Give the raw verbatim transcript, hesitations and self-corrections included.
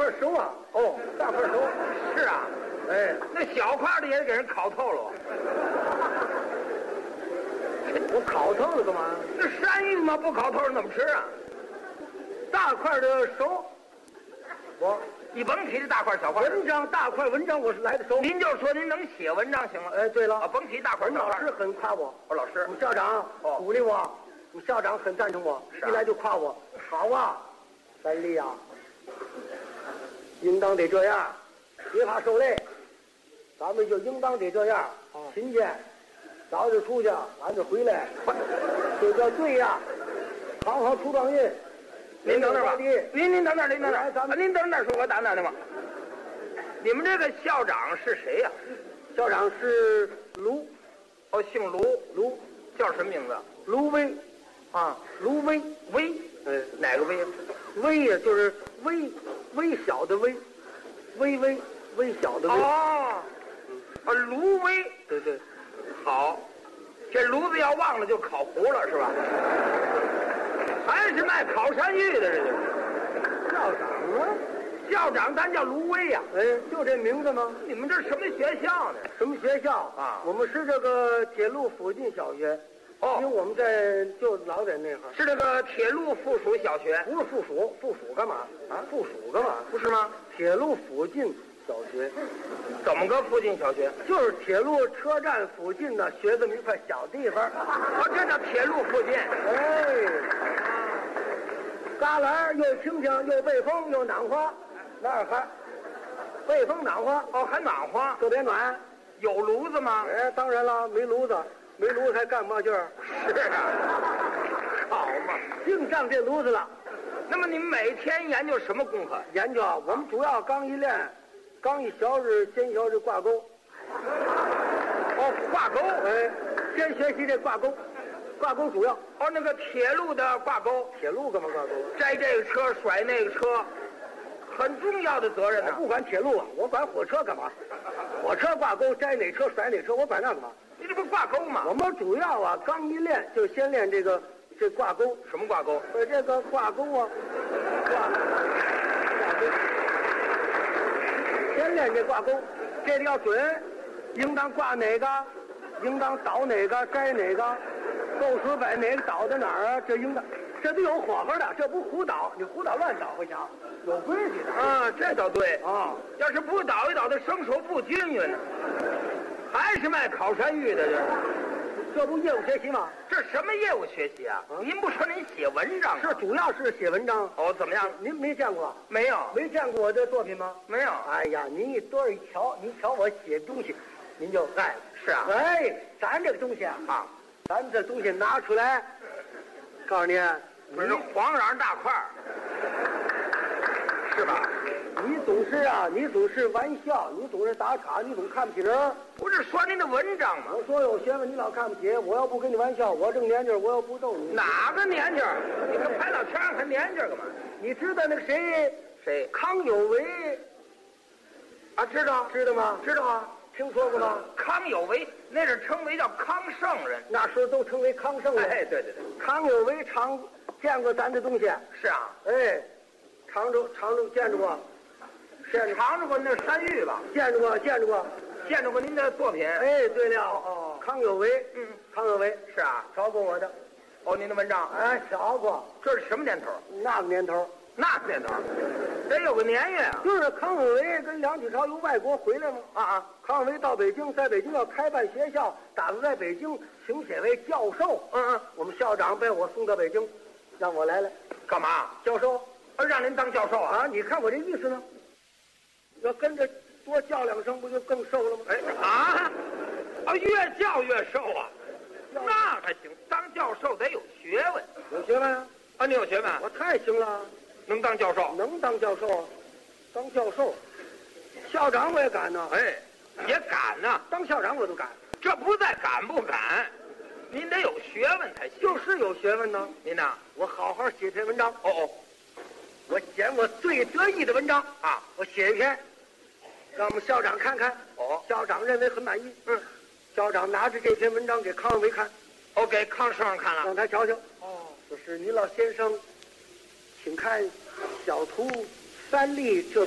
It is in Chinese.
块熟啊！哦，大块熟。 是啊， 哎， 那小块的也得给人烤透了。 我烤透了干嘛？ 那山芋嘛，不烤透怎么吃啊？ 大块的熟，我你甭提这大块小块。 文章大块文章我是来的熟。 您就说您能写文章行了。 哎，对了， 啊，甭提大块小块。 我们老师很夸我， 我老师我，们校长哦鼓励我，我们校长很赞成我， 是啊一来就夸我，好啊，三立啊，应当得这样，别怕受累，咱们就应当得这样， 哦勤俭，早点出去，晚点回来，这叫对呀，好好出状元。 您等等吧， 您您您等等，您等等， 来咱们啊您等等，说我打打的嘛。你们这个校长是谁呀、 校长是卢哦，姓卢， 卢叫什么名字？ 卢威啊， 卢威， 微， 哎， 哪个微？ 微呀就是微微小的微，微微微小的微， 哦，啊，卢微， 对对。 好，这炉子要忘了就烤糊了是吧？还是卖烤山芋的，这就是。 校长啊， 校长咱叫卢威呀、 哎，就这名字吗？ 你们这什么学校呢？ 什么学校啊我们是这个铁路附近小学， 哦因为我们在就老在那块儿， 是这个铁路附属小学， 不是附属，附属干嘛啊？附属干嘛？ 不是吗？ 铁路附近小学， 怎么个附近小学？ 就是铁路车站附近的学这么一块小地方。 哦，这叫铁路附近。 哎，旮旯又清静又背风又暖和，那儿还背风暖和， 哦，还暖和， 特别暖。 有炉子吗？ 哎，当然了，没炉子，没炉子还干嘛劲儿？ 是啊，好嘛。 净上这炉子了。 那么你们每天研究什么功课？ 研究啊，我们主要刚一练，刚一学日先学这挂钩。 哦，挂钩。 哎，先学习这挂钩，挂钩主要。 哦，那个铁路的挂钩， 铁路干嘛挂钩？ 摘这个车甩那个车，很重要的责任呢、 我不管铁路啊，我管火车干嘛？火车挂钩，摘哪车甩哪车，我管那干嘛？ 你这不挂钩吗？ 我们主要啊，刚一练就先练这个这挂钩。 什么挂钩？ 呃，这个挂钩啊，挂挂钩，先练这挂钩，这个要准，应当挂哪个，应当倒哪个，摘哪个，够时把哪个倒在哪儿啊？这应当，这都有火候的，这不胡倒，你胡倒乱倒不行，有规矩的啊，这倒对。 啊。 要是不倒一倒的生手不均匀呢，还是卖烤山芋的这。 这不业务学习吗？ 这什么业务学习啊？ 啊您不说您写文章吗？ 是，主要是写文章。 哦，怎么样？ 您没见过？ 没有， 没见过我的作品吗？ 没有。 哎呀，您一多一瞧，您瞧我写东西，您就爱了。 是啊。 哎，咱这个东西啊， 啊， 咱这东西拿出来，告诉你， 不是黄瓤大块儿，是吧？ 你总是啊，你总是玩笑，你总是打岔，你总看不起人。 不是说您的文章吗？ 我说有学问，你老看不起，我要不跟你玩笑，我这个年纪，我要不逗你， 哪个年纪儿？你跟拍老天儿还年纪儿干嘛？ 你知道那个谁， 谁康有为， 啊？知道， 知道吗？ 知道啊。 听说过吗？ 康有为，那是称为叫康圣人。 那时候都称为康圣人。 哎，对对对， 康有为常见过咱的东西， 是啊。 哎，常州常州见着过，见着尝着过那山芋吧？ 见着过见着过。 见着过您的作品？ 哎，对了， 哦康有为， 嗯， 康有为是啊。 瞧过我的， 哦，您的文章， 哎，瞧过， 这是什么年头？ 那个年头， 那年头，得有个年月啊。 就是康有为跟梁启超由外国回来吗？ 啊啊， 康有为到北京，在北京要开办学校，打算在北京请写为教授。 嗯嗯， 我们校长被我送到北京，让我来来干嘛？ 教授啊，让您当教授啊？ 啊！你看我这意思呢？要跟着多叫两声，不就更瘦了吗？ 哎啊，啊，越教越瘦啊，那还行。当教授得有学问有学问啊！ 啊，你有学问， 我太行了， 能当教授？ 能当教授，当教授，校长我也敢呢。 哎，也敢呢。 当校长我都敢， 这不在敢不敢，您得有学问才行。 就是有学问呢。 您呐， 我好好写篇文章。 哦哦， 我选我最得意的文章啊， 我写一篇，让我们校长看看。 哦， 校长认为很满意。 嗯， 校长拿着这篇文章给康有为看， 我给康先生看了。 让他瞧瞧。 哦， 说是您老先生，请看小图三例这